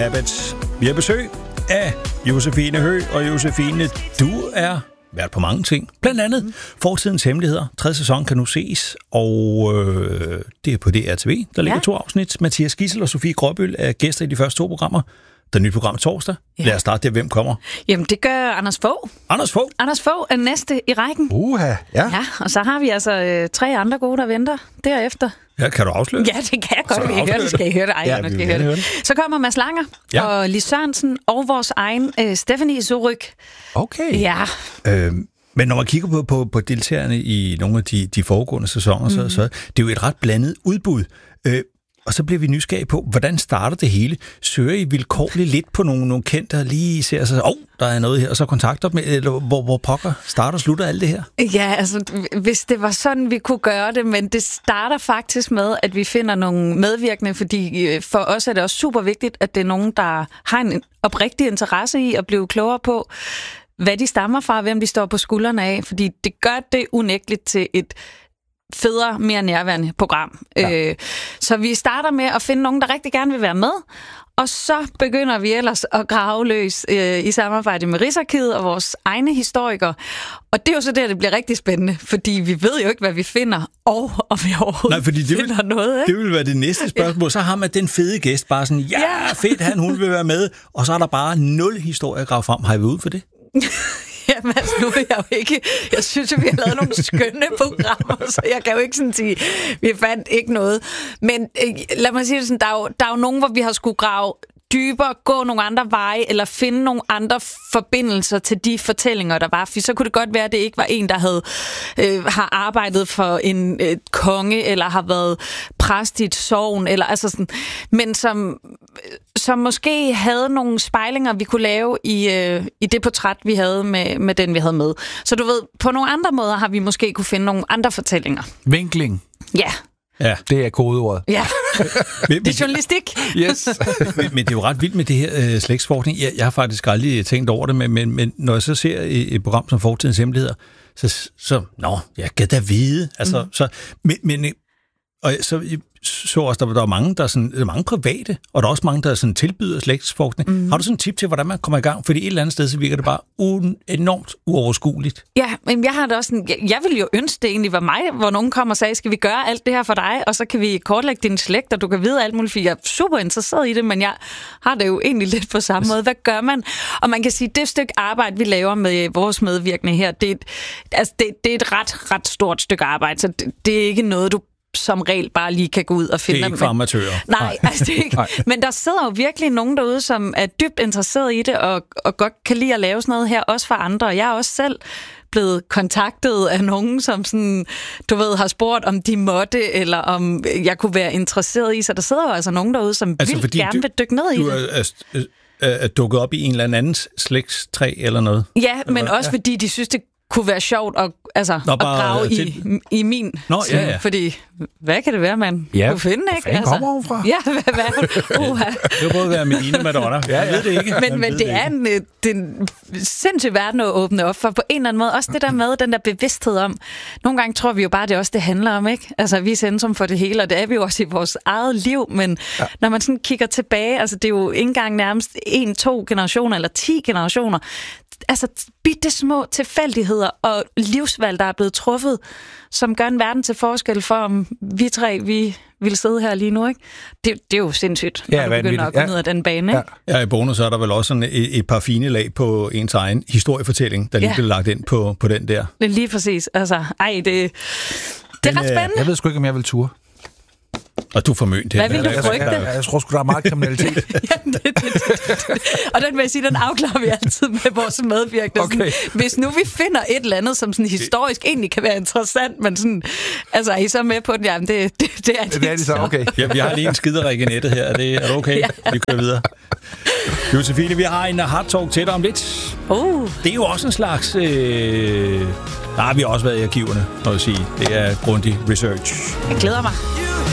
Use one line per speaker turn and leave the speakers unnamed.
Habits. Vi har besøg af Josefine Høgh, og Josefine, du er vært på mange ting. Blandt andet Fortidens Hemmeligheder. 3. sæson kan nu ses, og det er på DRTV. Der ligger 2 afsnit. Mathias Gidsel og Sofie Gråbøl er gæster i de første 2 programmer. Der er nyt program torsdag. Ja. Lad os starte der. Hvem kommer?
Jamen, det gør Anders Fogh.
Anders Fogh?
Anders Fogh er næste i rækken.
Ja,
og så har vi altså 3 andre gode, der venter derefter.
Ja, kan du afsløre?
Ja, det kan jeg godt. Skal I høre det? Ej, nu skal I høre det. Så kommer Mads Langer og Lis Sørensen og vores egen Stephanie Surryk.
Okay.
Ja.
Men når man kigger på deltagerne i nogle af de foregående sæsoner, så det er jo et ret blandet udbud. Og så bliver vi nysgerrige på, hvordan starter det hele? Søger I vilkårligt lidt på nogle kendte, der lige ser sig, der er noget her, og så kontakter dem, eller hvor pokker starter og slutter alt det her?
Ja, altså, hvis det var sådan, vi kunne gøre det, men det starter faktisk med, at vi finder nogle medvirkende, fordi for os er det også super vigtigt, at det er nogen, der har en oprigtig interesse i at blive klogere på, hvad de stammer fra, hvem de står på skuldrene af, fordi det gør det unægteligt til et federe, mere nærværende program. Ja. Så vi starter med at finde nogen, der rigtig gerne vil være med, og så begynder vi ellers at grave løs i samarbejde med Rigsarkivet og vores egne historikere. Og det er jo så der, det bliver rigtig spændende, fordi vi ved jo ikke, hvad vi finder, og om vi overhovedet finder noget. Ikke?
Det vil være det næste spørgsmål. Så har man den fede gæst bare sådan, fedt, hun vil være med, og så er der bare 0 historie at grave frem. Har I været ude for det?
Jamen altså, nu er jeg jo ikke... Jeg synes jo, vi har lavet nogle skønne programmer, så jeg kan jo ikke sådan sige, vi fandt ikke noget. Men lad mig sige det sådan, der er jo nogen, hvor vi har skulle grave dybere, gå nogle andre veje, eller finde nogle andre forbindelser til de fortællinger, der var. For så kunne det godt være, at det ikke var en, der har arbejdet for en konge, eller har været præst i et sogn, eller altså sådan, men som måske havde nogle spejlinger, vi kunne lave i det portræt, vi havde med den, vi havde med. Så du ved, på nogle andre måder har vi måske kunne finde nogle andre fortællinger.
Vinkling.
Ja,
det er kodeordet.
Ja, det er journalistik.
Yes.
Men det er jo ret vildt med det her slægtsforskning. Jeg har faktisk aldrig tænkt over det, men når jeg så ser et program som Fortidens Hemmeligheder, så jeg kan da vide. Altså, så også, der er mange, der er sådan, mange private, og der er også mange, der sådan tilbyder slægtsforskning. Har du sådan en tip til, hvordan man kommer i gang? Fordi et eller andet sted, så virker det bare enormt uoverskueligt.
Ja, men jeg har det også sådan, jeg ville jo ønske det egentlig var mig, hvor nogen kommer og sagde, skal vi gøre alt det her for dig, og så kan vi kortlægge din slægt, og du kan vide alt muligt, for jeg er super interesseret i det, men jeg har det jo egentlig lidt på samme måde. Hvad gør man? Og man kan sige, det stykke arbejde, vi laver med vores medvirkende her, det er et ret stort stykke arbejde, så det er ikke noget, du som regel bare lige kan gå ud og finde.
Det er ikke for amatører.
Nej, altså det er ikke. Men der sidder jo virkelig nogen derude, som er dybt interesseret i det, og godt kan lide at lave sådan noget her, også for andre. Og jeg er også selv blevet kontaktet af nogen, som sådan, du ved, har spurgt, om de måtte, eller om jeg kunne være interesseret i. Så der sidder jo altså nogen derude, som vildt gerne vil dykke ned i det.
Du er dukket op i en eller anden slægtstræ eller noget?
Ja, men også fordi de synes, det kunne være sjovt at grave i min. Fordi, hvad kan det være, man kunne finde, ikke?
Hvad kommer hun fra?
Ja, hvad?
Det vil både være Medina Madonna. Jeg ved det ikke.
Men det er en sindssyg verden at åbne op for, på en eller anden måde. Også det der med, den der bevidsthed om. Nogle gange tror vi jo bare, det er også det handler om, ikke? Altså, vi er centrum for det hele, og det er vi jo også i vores eget liv. Men når man sådan kigger tilbage, altså det er jo ikke engang nærmest 1-2 generationer, eller 10 generationer. Altså bitte små tilfældigheder og livsvalg, der er blevet truffet, som gør en verden til forskel for, om vi 3, vi vil sidde her lige nu, ikke? Det er jo sindssygt, når du begynder at gå ned ad den bane, ikke?
Ja, i bonus er der vel også sådan et par fine lag på ens egen historiefortælling, der lige bliver lagt ind på den der.
Lige præcis. Altså, det er ret spændende.
Jeg ved sgu ikke, om jeg vil ture.
Og du er formønt her.
Hvad vil du frygte?
Jeg tror sgu, der er meget kriminalitet.
Og den vil jeg sige, den afklarer vi altid med vores medvirkende. Okay. Hvis nu vi finder et eller andet, som sådan historisk egentlig kan være interessant, men sådan, altså er I så med på den? Jamen, det er
det er så, okay.
Ja, vi har lige en skiderik i nettet her. Er det okay? Ja. Vi kører videre. Josefine, vi har en hard talk til dig om lidt. Det er jo også en slags... vi har også været i arkiverne, må jeg sige. Det er grundig research.
Jeg glæder mig.